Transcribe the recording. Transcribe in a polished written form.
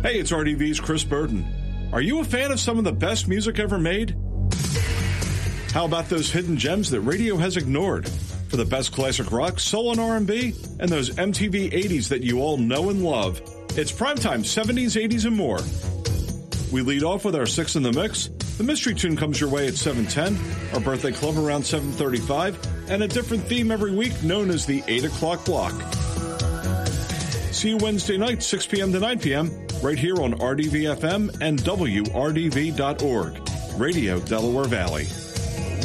Hey, it's RDV's Chris Burden. Are you a fan of some of the best music ever made? How about those hidden gems that radio has ignored? For the best classic rock, soul, and R&B, and those MTV 80s that you all know and love. It's primetime 70s, 80s, and more. We lead off with our 6 in the Mix. The mystery tune comes your way at 7:10, our birthday club around 7:35, and a different theme every week known as the 8 o'clock block. See you Wednesday night, 6 p.m. to 9 p.m., right here on RDV-FM and WRDV.org, Radio Delaware Valley.